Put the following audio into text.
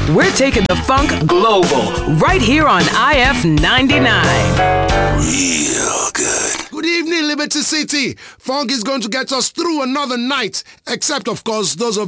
We're taking the funk global right here on IF 99. Real good. Good evening, Liberty City. Funk is going to get us through another night, except, of course, those of